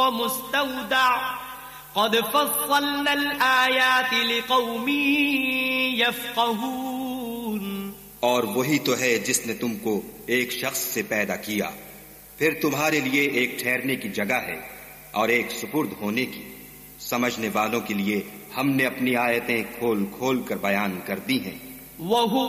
व मुस्तौदा क़द फ़स्सलनल आयाति लिक़ौमिन यफ़क़हून। और वही तो है जिसने तुमको एक शख्स से पैदा किया, फिर तुम्हारे लिए एक ठहरने की जगह है और एक सुपुर्द होने की। समझने वालों के लिए हमने अपनी आयतें खोल खोल कर बयान कर दी हैं।